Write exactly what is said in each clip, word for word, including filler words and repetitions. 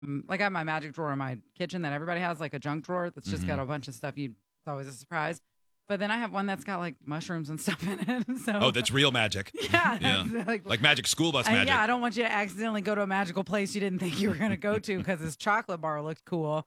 mm, like I have my magic drawer in my kitchen that everybody has, like a junk drawer that's just got Mhm. a bunch of stuff. You, it's always a surprise. But then I have one that's got like mushrooms and stuff in it. So Oh, that's real magic. yeah, Yeah. that's like, Like magic school bus and magic. yeah, I don't want you to accidentally go to a magical place you didn't think you were going to go to because this chocolate bar looked cool.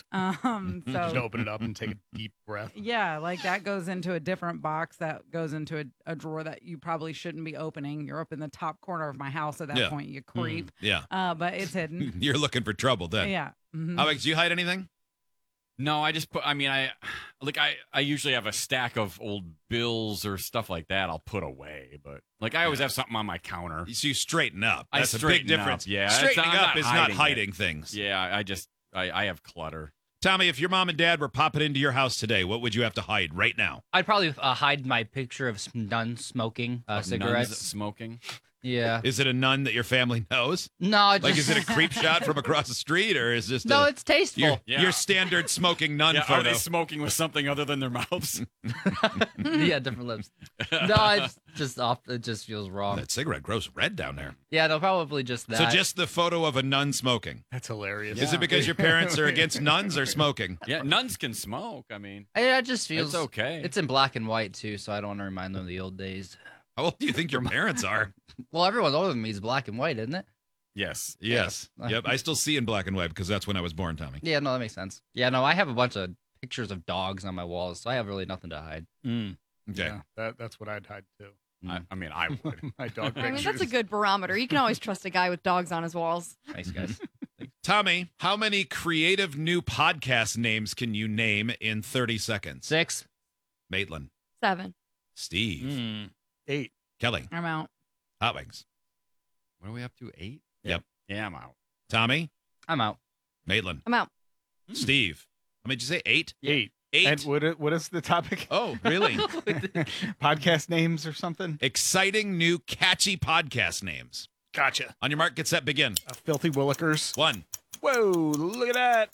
Um, Just so open it up and take a deep breath. yeah, like that goes into a different box that goes into a, a drawer that you probably shouldn't be opening. You're up in the top corner of my house at that Yeah. point, you creep. Yeah. Uh, but it's hidden. You're looking for trouble then. Yeah. Mhm. Alex, do you hide anything? No, I just put. I mean, I like I. I usually have a stack of old bills or stuff like that. I'll put away, but like I always have something on my counter. So you straighten up. I That's a big straighten up, difference. yeah. It's- Straightening I'm up not is not hiding hiding it. things. Yeah, I just I, I have clutter. Tommy, if your mom and dad were popping into your house today, what would you have to hide right now? I'd probably uh, hide my picture of some nuns smoking uh, Of nuns cigarettes. smoking. Yeah. Is it a nun that your family knows? No, it Like, just, is it a creep shot from across the street, or is this no, a, it's tasteful. your, Yeah. your standard smoking nun Yeah, are photo? they smoking with something other than their mouths? yeah, different lips. No, it's just off. It just feels wrong. That cigarette grows red down there. Yeah, no, probably just that. So just the photo of a nun smoking. That's hilarious. Is it because your parents are against nuns or smoking? Yeah, nuns can smoke. I mean, Yeah, it just feels it's okay. It's in black and white too, so I don't want to remind them of the old days. How old do you think your parents are? Well, everyone older than me is black and white, isn't it? yes. Yes. Yes. Yep. I still see in black and white because that's when I was born, Tommy. Yeah, no, that makes sense. Yeah, no, I have a bunch of pictures of dogs on my walls, so I have really nothing to hide. Mm. Okay. Yeah, that, that's what I'd hide too. I, I mean, I would. My dog I mean, pictures. that's a good barometer. You can always trust a guy with dogs on his walls. Thanks, guys. Tommy, how many creative new podcast names can you name in thirty seconds? Six. Maitland, Seven. Steve, Mm. Eight. Kelly, I'm out. Hot Wings, What are we up to? Eight? Yep. Yeah, I'm out. Tommy, I'm out. Maitland, I'm out. Steve. How many did you say? Eight? Eight. Eight. And what, i- what is the topic? Oh, really? Podcast names or something? Exciting new catchy podcast names. Gotcha. On your mark, get set, begin. Uh, Filthy Willikers. One. Whoa, look at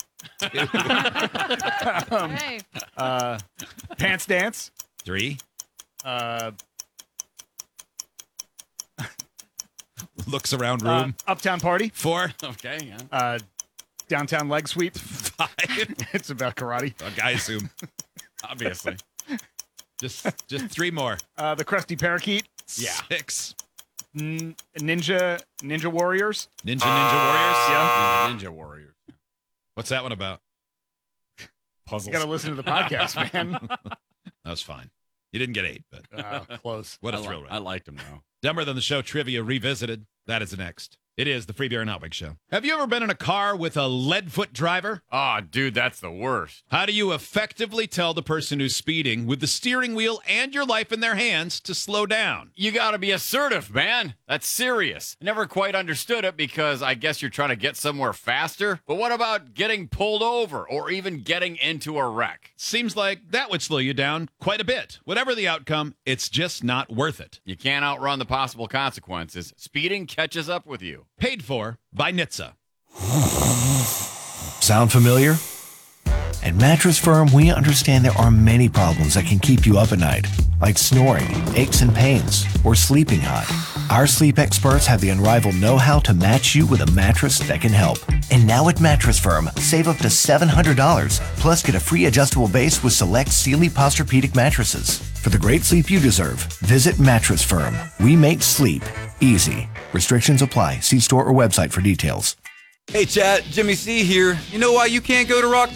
that. um, Hey. uh, Pants Dance. Three. Uh, Looks around uh, room. Uptown Party. Four. Okay. Yeah. Uh, Downtown Leg Sweep. Five. It's about karate. I assume. Obviously. Just just three more. Uh, the Krusty Parakeet. Yeah. Six. N- Ninja Ninja Warriors. Ninja Ninja Warriors. Yeah. Ninja, Ninja Warrior. What's that one about? Puzzles. You got to listen to the podcast, man. That was fine. You didn't get eight, but Uh, close. what a I, li- thrill I ride. liked him though. Dumber Than the Show Trivia Revisited. That is next. It is the Free Beer and Hot Wings Show. Have you ever been in a car with a lead-foot driver? Oh, dude, that's the worst. How do you effectively tell the person who's speeding with the steering wheel and your life in their hands to slow down? You got to be assertive, man. That's serious. I never quite understood it because I guess you're trying to get somewhere faster. But what about getting pulled over or even getting into a wreck? Seems like that would slow you down quite a bit. Whatever the outcome, it's just not worth it. You can't outrun the possible consequences. Speeding catches up with you. Paid for by N H T S A. Sound familiar? At Mattress Firm, we understand there are many problems that can keep you up at night, like snoring, aches and pains, or sleeping hot. Our sleep experts have the unrivaled know-how to match you with a mattress that can help. And now at Mattress Firm, save up to seven hundred dollars, plus get a free adjustable base with select Sealy Posturepedic mattresses. For the great sleep you deserve, visit Mattress Firm. We make sleep easy. Restrictions apply. See store or website for details. Hey, chat, Jimmy C here. You know why you can't go to Rock